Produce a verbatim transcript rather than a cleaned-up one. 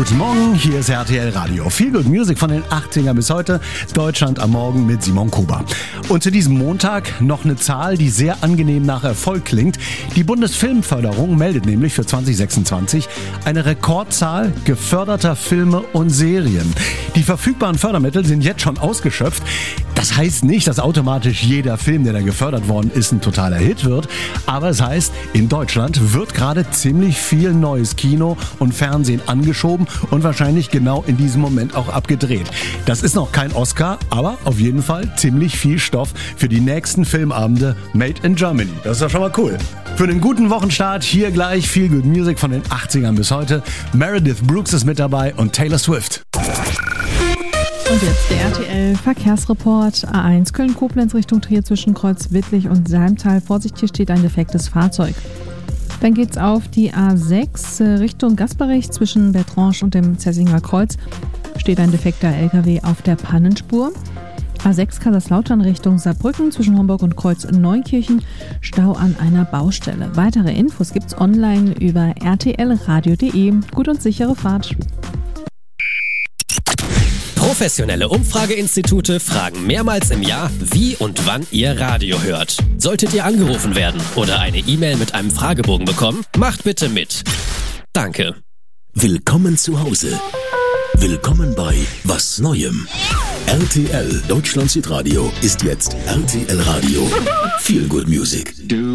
Guten Morgen, hier ist R T L Radio. Feel Good Music von den achtzigern bis heute. Deutschland am Morgen mit Simon Kuba. Und zu diesem Montag noch eine Zahl, die sehr angenehm nach Erfolg klingt. Die Bundesfilmförderung meldet nämlich für zwanzig sechsundzwanzig eine Rekordzahl geförderter Filme und Serien. Die verfügbaren Fördermittel sind jetzt schon ausgeschöpft. Das heißt nicht, dass automatisch jeder Film, der da gefördert worden ist, ein totaler Hit wird. Aber es heißt, in Deutschland wird gerade ziemlich viel neues Kino und Fernsehen angeschoben und wahrscheinlich genau in diesem Moment auch abgedreht. Das ist noch kein Oscar, aber auf jeden Fall ziemlich viel Stoff für die nächsten Filmabende Made in Germany. Das ist doch schon mal cool. Für einen guten Wochenstart hier gleich Feel Good Music von den achtzigern bis heute. Meredith Brooks ist mit dabei und Taylor Swift. Und jetzt der R T L-Verkehrsreport. A eins Köln-Koblenz Richtung Trier zwischen Kreuzwittlich und Salmtal. Vorsicht, hier steht ein defektes Fahrzeug. Dann geht's auf die A sechs Richtung Gasperich zwischen Bertrange und dem Zessinger Kreuz. Steht ein defekter L K W auf der Pannenspur. A sechs Kaiserslautern Richtung Saarbrücken zwischen Homburg und Kreuz Neunkirchen. Stau an einer Baustelle. Weitere Infos gibt's online über r t l radio punkt d e. Gut und sichere Fahrt. Professionelle Umfrageinstitute fragen mehrmals im Jahr, wie und wann ihr Radio hört. Solltet ihr angerufen werden oder eine E-Mail mit einem Fragebogen bekommen, macht bitte mit. Danke. Willkommen zu Hause. Willkommen bei Was Neuem. R T L Deutschland Südradio ist jetzt R T L Radio. Feel Good Music.